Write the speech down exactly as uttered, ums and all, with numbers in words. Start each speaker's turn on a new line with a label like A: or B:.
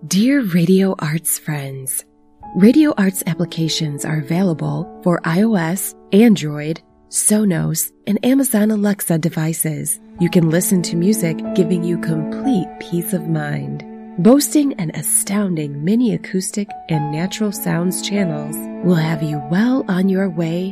A: Dear Radio Arts friends, Radio Arts applications are available for iOS, Android, Sonos, and Amazon Alexa devices. You can listen to music giving you complete peace of mind. Boasting an astounding mini acoustic and natural sounds channels will have you well on your way